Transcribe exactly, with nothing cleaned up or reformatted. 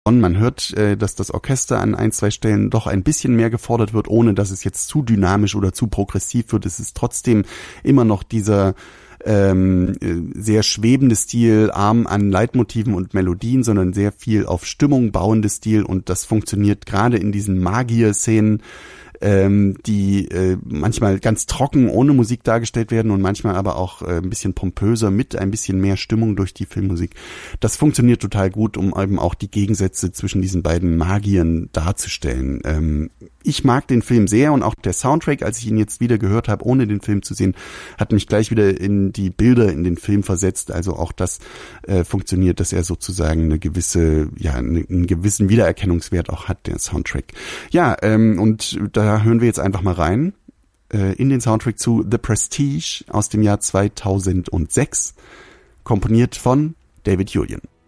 Man hört, äh, dass das Orchester an ein, zwei Stellen doch ein bisschen mehr gefordert wird, ohne dass es jetzt zu dynamisch oder zu progressiv wird. Es ist trotzdem immer noch dieser ähm, sehr schwebende Stil, arm an Leitmotiven und Melodien, sondern sehr viel auf Stimmung bauende Stil, und das funktioniert gerade in diesen Magier-Szenen, ähm, die äh, manchmal ganz trocken ohne Musik dargestellt werden und manchmal aber auch äh, ein bisschen pompöser mit ein bisschen mehr Stimmung durch die Filmmusik. Das funktioniert total gut, um eben auch die Gegensätze zwischen diesen beiden Magiern darzustellen. Ähm, ich mag den Film sehr, und auch der Soundtrack, als ich ihn jetzt wieder gehört habe, ohne den Film zu sehen, hat mich gleich wieder in die Bilder in den Film versetzt. Also auch das äh, funktioniert, dass er sozusagen eine gewisse, ja, eine, einen gewissen Wiedererkennungswert auch hat, der Soundtrack. Ja, ähm, und da Da hören wir jetzt einfach mal rein äh, in den Soundtrack zu The Prestige aus dem Jahr zweitausendsechs, komponiert von David Julyan.